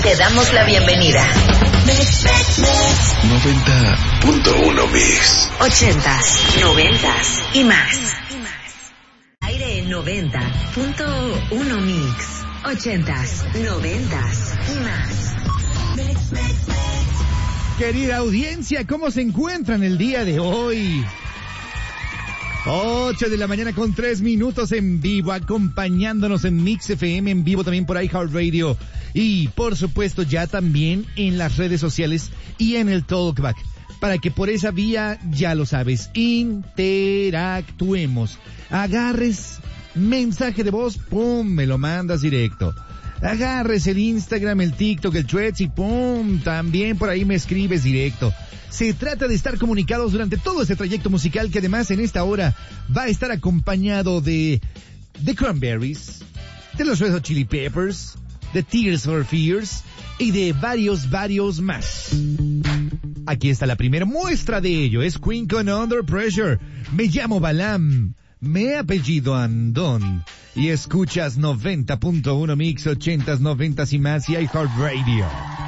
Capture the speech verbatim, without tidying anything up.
Te damos la bienvenida. noventa punto uno Mix. Ochentas, noventas y más. Aire en noventa punto uno Mix. Ochentas, noventas y más. Querida audiencia, ¿cómo se encuentran el día de hoy? Ocho de la mañana con tres minutos en vivo, acompañándonos en Mix F M, en vivo también por iHeartRadio y por supuesto ya también en las redes sociales y en el Talkback, para que por esa vía, ya lo sabes, interactuemos. Agarres mensaje de voz, pum, me lo mandas directo. Agarres el Instagram, el TikTok, el Threads y pum, también por ahí me escribes directo. Se trata de estar comunicados durante todo este trayecto musical que además en esta hora va a estar acompañado de The Cranberries, de los Red Hot Chili Peppers, de Tears for Fears y de varios, varios más. Aquí está la primera muestra de ello, es Queen con Under Pressure. Me llamo Balam, me apellido Andón y escuchas noventa punto uno Mix, ochentas, noventas y más y iHeartRadio.